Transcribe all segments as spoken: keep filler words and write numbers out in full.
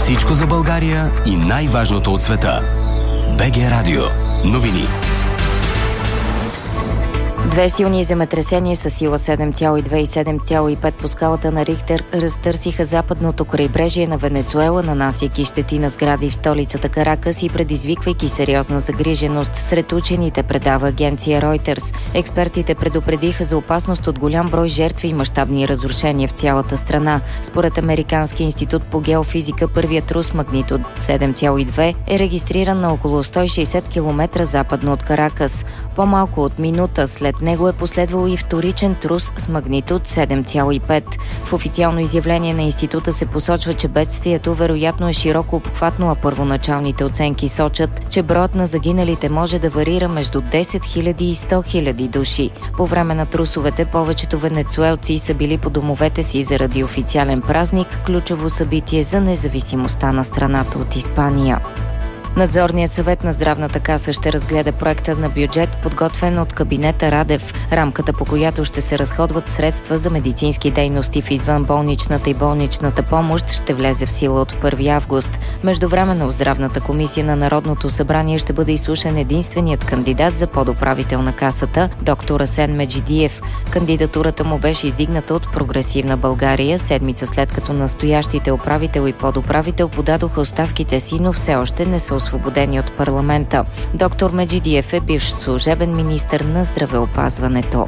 Всичко за България и най-важното от света. БГ Радио. Новини. Две силни земетресения с сила седем цяло и две и седем цяло и пет по скалата на Рихтер разтърсиха западното крайбрежие на Венецуела, нанасяйки щети на сгради в столицата Каракас и предизвиквайки сериозна загриженост сред учените, предава агенция Reuters. Експертите предупредиха за опасност от голям брой жертви и мащабни разрушения в цялата страна. Според Американския институт по геофизика, първият трус магнитуд седем цяло и две е регистриран на около сто и шейсет километра западно от Каракас. По-малко от минута след него е последвал и вторичен трус с магнитуд седем цяло и пет. В официално изявление на института се посочва, че бедствието вероятно е широко обхватно, а първоначалните оценки сочат, че броят на загиналите може да варира между десет хиляди и сто хиляди души. По време на трусовете повечето венецуелци са били по домовете си заради официален празник, ключово събитие за независимостта на страната от Испания. Надзорният съвет на Здравната каса ще разгледа проекта на бюджет, подготвен от кабинета Радев, рамката по която ще се разходват средства за медицински дейности в извънболничната и болничната помощ, ще влезе в сила от първи август. Междувременно в Здравната комисия на Народното събрание ще бъде изслушан единственият кандидат за подуправител на касата, доктор Асен Меджидиев. Кандидатурата му беше издигната от Прогресивна България седмица след като настоящите управител и подуправител подадоха оставките си, но все още не са освободени от парламента. Доктор Меджидиев е бивш служебен министър на здравеопазването.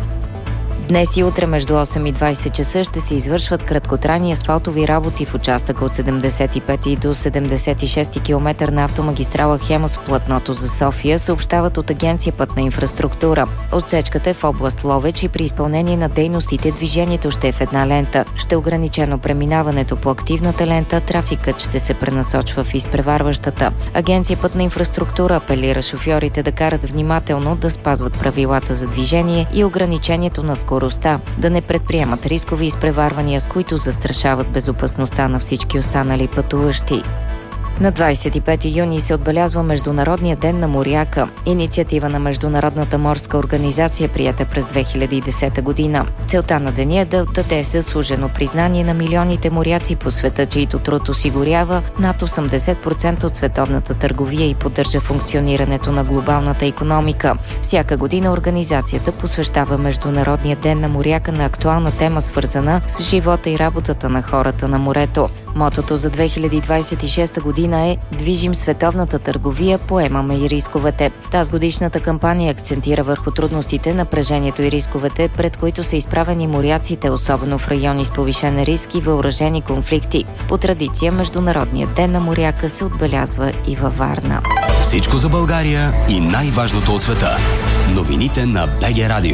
Днес и утре между осем и двайсет часа ще се извършват краткотрайни асфалтови работи в участъка от седемдесет и пети до седемдесет и шести километър на автомагистрала Хемус в платното за София, съобщават от Агенция Пътна инфраструктура. Отсечката е в област Ловеч и при изпълнение на дейностите движението ще е в една лента. Ще е ограничено преминаването по активната лента, трафикът ще се пренасочва в изпреварващата. Агенция Пътна инфраструктура апелира шофьорите да карат внимателно, да спазват правилата за движение и ограничението на скоростта, да не предприемат рискови изпреварвания, с които застрашават безопасността на всички останали пътуващи. На двайсет и пети юни се отбелязва Международния ден на моряка, инициатива на Международната морска организация, приета през две хиляди и десета година. Целта на деня е да отдаде заслужено признание на милионите моряци по света, чието труд осигурява над осемдесет процента от световната търговия и поддържа функционирането на глобалната икономика. Всяка година организацията посвещава Международния ден на моряка на актуална тема, свързана с живота и работата на хората на морето. Мотото за две хиляди двайсет и шеста година е «Движим световната търговия, поемаме и рисковете». Тази годишната кампания акцентира върху трудностите, напрежението и рисковете, пред които са изправени моряците, особено в райони с повишен риск и въоръжени конфликти. По традиция Международният ден на моряка се отбелязва и във Варна. Всичко за България и най-важното от света. Новините на БГ Радио.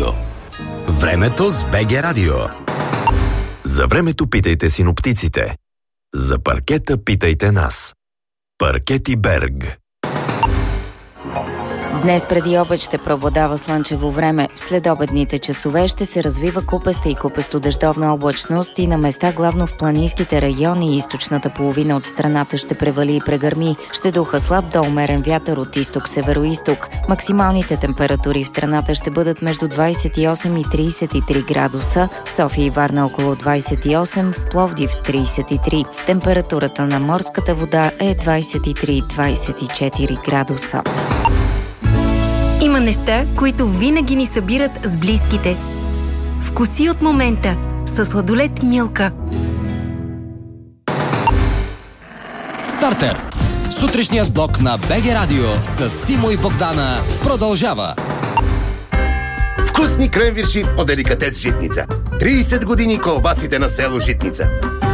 Времето с БГ Радио. За времето питайте синоптиците. За паркета питайте нас. Паркети Берг. Днес преди обед ще преобладава слънчево време. В следобедните часове ще се развива купеста и купесто-дъждовна облачност и на места главно в планинските райони и източната половина от страната ще превали и прегърми. Ще духа слаб до умерен вятър от изток-североизток. Максималните температури в страната ще бъдат между двайсет и осем и трийсет и три градуса, в София и Варна около двайсет и осем, в Пловдив трийсет и три. Температурата на морската вода е двайсет и три до двайсет и четири градуса. Има неща, които винаги ни събират с близките. Вкуси от момента със сладолед Милка. Стартер! Сутрешният блок на БГ Радио с Симо и Богдана продължава. Вкусни кренвирши от деликатес Житница. трийсет години колбасите на село Житница.